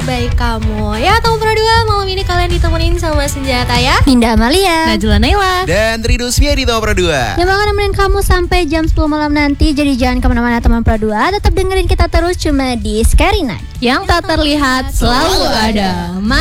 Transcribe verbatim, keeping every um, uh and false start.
terbaik kamu. Ya teman Pro dua, malam ini kalian ditemenin sama Senjata ya, Dinda Amalia, Najla Naila, dan Tridus Fia di Teman Pro dua. yang bakal nemenin kamu sampai jam sepuluh malam nanti. Jadi jangan kemana-mana teman Pro dua, tetap dengerin kita terus cuma di Scary Night yang tak terlihat selalu ada.